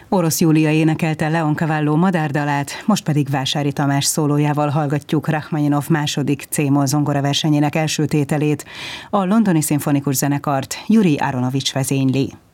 Orosz Júlia énekelte Leon Cavallo madárdalát, most pedig Vásári Tamás szólójával hallgatjuk Rachmaninov második C-moll zongoraversenyének első tételét. A Londoni Szimfonikus Zenekart Jurij Aronovics vezényli.